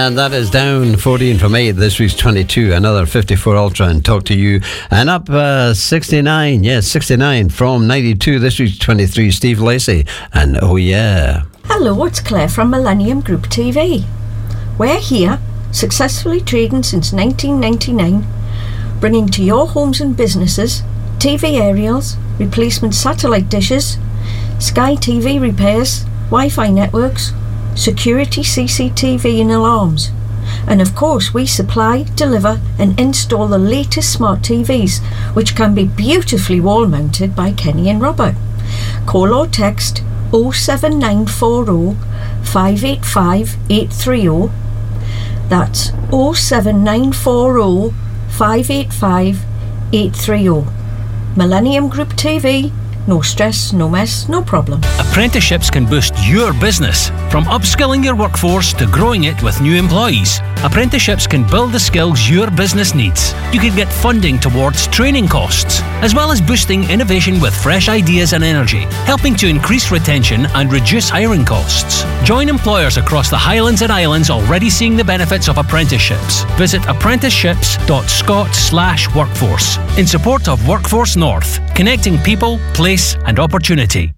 And that is down 14 from 8. This week's 22. Another 54 Ultra and Talk to You. And up 69. Yes, 69 from 92. This week's 23. Steve Lacey. And Oh Yeah. Hello, it's Claire from Millennium Group TV. We're here, successfully trading since 1999, bringing to your homes and businesses TV aerials, replacement satellite dishes, Sky TV repairs, Wi-Fi networks, security CCTV and alarms. And of course we supply, deliver and install the latest smart TVs, which can be beautifully wall mounted by Kenny and Robert. Call or text 07940 585 830. That's 07940 585 830. Millennium Group TV. No stress, no mess, no problem. Apprenticeships can boost your business, from upskilling your workforce to growing it with new employees. Apprenticeships can build the skills your business needs. You can get funding towards training costs, as well as boosting innovation with fresh ideas and energy, helping to increase retention and reduce hiring costs. Join employers across the Highlands and Islands already seeing the benefits of apprenticeships. Visit apprenticeships.scot/workforce in support of Workforce North, connecting people, place and opportunity.